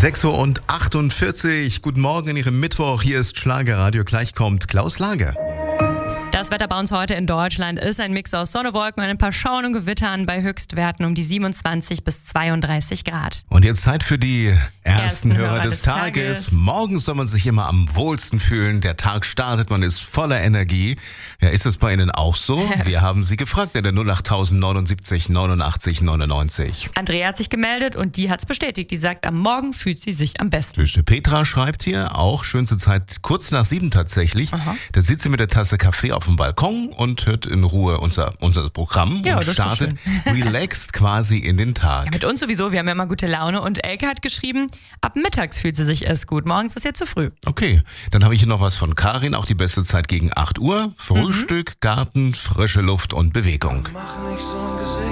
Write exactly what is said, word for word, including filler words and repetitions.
sechs Uhr achtundvierzig. Guten Morgen in Ihrem Mittwoch. Hier ist Schlagerradio. Gleich kommt Klaus Lage. Das Wetter bei uns heute in Deutschland ist ein Mix aus Sonne, Wolken und ein paar Schauern und Gewittern bei Höchstwerten um die siebenundzwanzig bis zweiunddreißig Grad. Und jetzt Zeit für die ersten, Ersten Hörer, Hörer des, des Tages. Tages. Morgens soll man sich immer am wohlsten fühlen. Der Tag startet, man ist voller Energie. Ja, ist es bei Ihnen auch so? Wir haben Sie gefragt in der null acht neunundsiebzig neunundachtzig neunundneunzig. Andrea hat sich gemeldet und die hat's bestätigt. Die sagt, am Morgen fühlt sie sich am besten. Süße Petra schreibt hier, auch schönste Zeit kurz nach sieben tatsächlich. Aha. Da sitzt sie mit der Tasse Kaffee auf dem Balkon und hört in Ruhe unser, unser Programm Ja, und das ist doch startet relaxed quasi in den Tag. Ja, mit uns sowieso, wir haben ja immer gute Laune. Und Elke hat geschrieben, ab mittags fühlt sie sich erst gut. Morgens ist ja zu früh. Okay, dann habe ich hier noch was von Karin, auch die beste Zeit gegen acht Uhr. Frühstück, Garten, frische Luft und Bewegung. Mach nicht so ein Gesicht.